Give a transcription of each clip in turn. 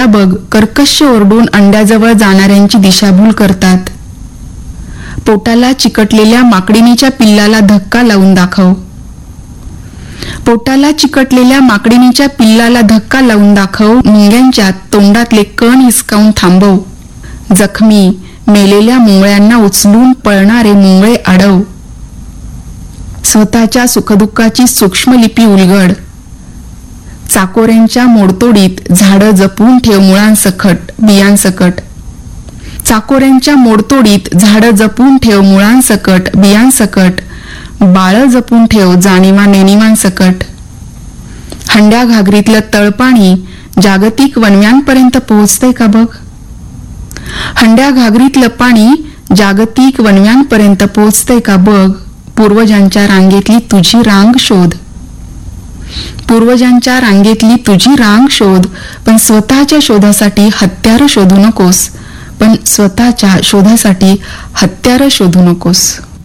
आता बघ कर्कश ओरडून अंड्याजवळ जाणाऱ्यांची दिशाभूल करतात. पोटाला चिकटलेल्या माकडिणीच्या पिल्लाला धक्का लावून दाखव. पोटाला चिकटलेल्या माकडिणीच्या पिल्लाला धक्का लावून दाखव. मुंग्यांच्या तोंडातले कण हिसकावून थांबव. जखमी मेलेल्या मुंगळ्यांना उचलून पळणारे मुंगळे अडव. स्वतःच्या सुखदुःखाची सूक्ष्म लिपी उलगड. चाकोऱ्यांच्या मोडतोडीत झाडं जपून ठेव मुळांसकट बियांसकट. चाकोऱ्यांच्या मोडतोडीत झाडं जपून ठेव मुळांसकट बियांसकट. बाळं जपून ठेव जाणीवा नेणीवांसकट. हंड्या घागरीतलं तळपाणी जागतिक वणव्यांपर्यंत पोहोचतंय का बघ. हंड्या घागरीतलं पाणी जागतिक वणव्यांपर्यंत पोहोचतंय का बघ. पूर्वजांच्या रांगेतली तुझी रांग शोध. पूर्वजांच्या रांगेतली तुझी रांग शोध. पण स्वतःच्या शोधासाठी हत्यारं शोधू नकोस. पण स्वतःच्या शोधासाठी हत्यारं शोधू नकोस.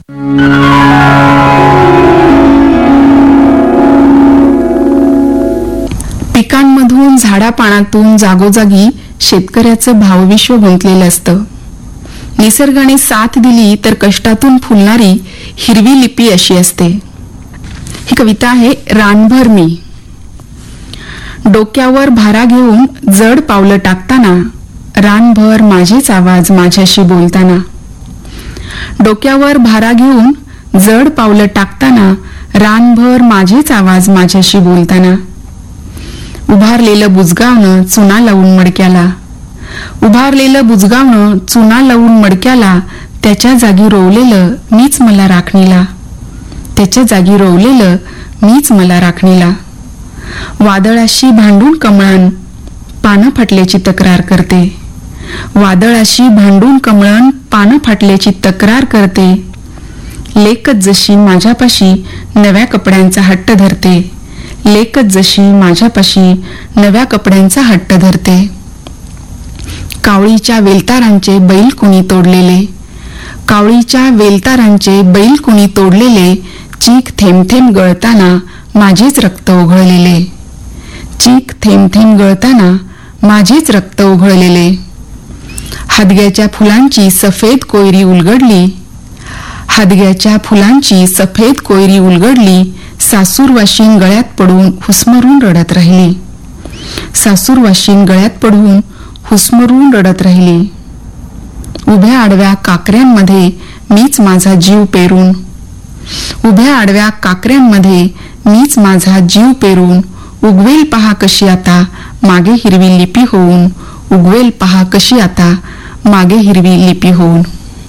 पिकांमधून झाडापानातून जागोजागी शेतकऱ्याचं भावविश्व गुंतलेलं असतं. निसर्गाने साथ दिली तर कष्टातून फुलणारी हिरवी लिपी अशी असते. ही कविता आहे रानभर मी. डोक्यावर भारा घेऊन जड पावलं टाकताना रानभर माझेच आवाज माझ्याशी बोलताना. डोक्यावर भारा घेऊन जड पावलं टाकताना रानभर माझेच आवाज माझ्याशी बोलताना. उभारलेलं बुजगावनं चुना लावून मडक्याला. उभारलेलं बुजगावनं चुना लावून मडक्याला. त्याच्या जागी रोवलेलं मीच मला राखणीला. त्याच्या जागी रोवलेलं मीच मला राखणीला. वादळाशी भांडून कमळण पानं फाटल्याची तक्रार करते. वादळाशी भांडून कमळण पानं फाटल्याची तक्रार करते. लेकच जशी माझ्यापाशी नव्या कपड्यांचा हट्ट धरते. लेकच जशी माझ्यापाशी नव्या कपड्यांचा हट्ट धरते. कावळीच्या वेलतारांचे बैल कुणी तोडलेले. कावळीच्या वेलतारांचे बैल कुणी तोडलेले. चीक थेंब थेंब गळताना माझेच रक्त ओघळलेले. चीक थेंब थेंब गळताना माझेच रक्त ओघळलेले. हादग्याच्या फुलांची सफेद कोयरी उलगडली. हादग्याच्या फुलांची सफेद कोयरी उलगडली. सासूरवाशीण गळ्यात पडून हुसमरून रडत राहिली. सासूरवाशीण गळ्यात पडून हुसमरून रडत राहिली. उभ्या आडव्या काकऱ्यांमध्ये मीच माझा जीव पेरून. उभ्या आडव्या काकऱ्यांमध्ये मीच माझा जीव पेरून. उगवेल पहा कशी आता मागे हिरवी लिपी होऊन. उगवेल पहा कशी आता मागे हिरवी लिपी होऊन.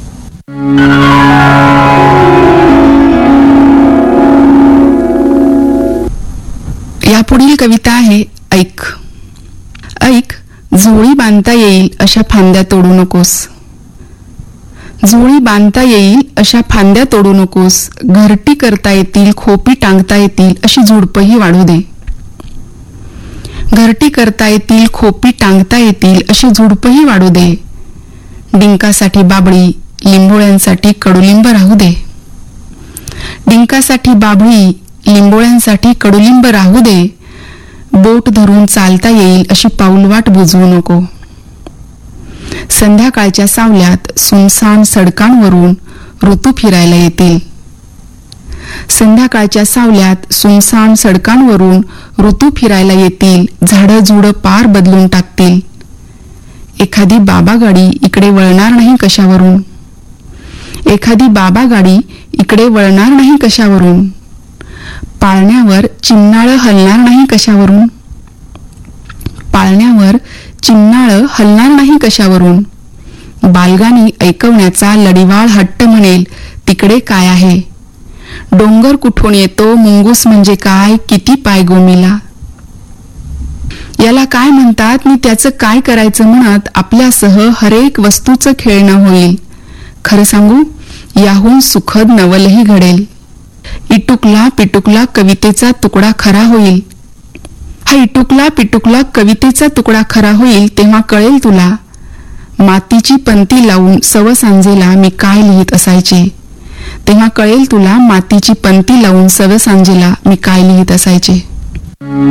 यापुढील कविता आहे ऐक. ऐक, झोळी बांधता येईल अशा फांद्या तोडू नकोस. झोळी बांधता येईल अशा फांद्या तोडू नकोस. घरटी करता येतील खोपी टांगता येतील अशी झुडपही वाढू दे. घरटी करता येतील खोपी टांगता येतील अशी झुडपही वाढू दे. डिंकासाठी बाबळी लिंबोळ्यांसाठी कडुलिंब राहू दे. डिंकासाठी बाबळी लिंबोळ्यांसाठी कडुलिंब राहू दे. बोट धरून चालता येईल अशी पाऊलवाट बुजवू नको. संध्याकाळच्या सावल्यात सुनसान सडकांवरून ऋतू फिरायला येतील. संध्याकाळच्या सावल्यात सुनसान सडकांवरून ऋतू फिरायला येतील. झाडं झुडं पार बदलून टाकतील. एखादी बाबा गाडी इकडे वळणार नाही कशावरून. एखादी बाबा गाडी इकडे वळणार नाही कशावरून. पाळण्यावर चिमणाळं हलणार नाही कशावरून. पाळण्यावर चिमणाळं हलणार नाही कशावरून. बालगाणी ऐकवण्याचा लढीवाळ हट्ट म्हणेल तिकडे काय आहे. डोंगर कुठून येतो मुंगूस म्हणजे काय किती पाय गोमिला. याला काय म्हणतात मी त्याचं काय करायचं म्हणत आपल्यासह हरेक वस्तूचं खेळणं होईल. खरं सांगू याहून सुखद नवलही घडेल. इटुकला पिटुकला कवितेचा तुकडा खरा होईल. हा इटुकला पिटुकला कवितेचा तुकडा खरा होईल तेव्हा कळेल तुला मातीची पंती लावून सव सांजेला मी काय लिहित असायचे. तेव्हा कळेल तुला मातीची पंती लावून सव सांजेला मी काय लिहित असायचे.